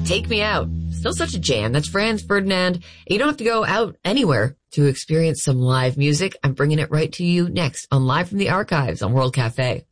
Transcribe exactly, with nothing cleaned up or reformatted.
Take Me Out. Still such a jam. That's Franz Ferdinand. You don't have to go out anywhere to experience some live music. I'm bringing it right to you next on Live from the Archives on World Cafe.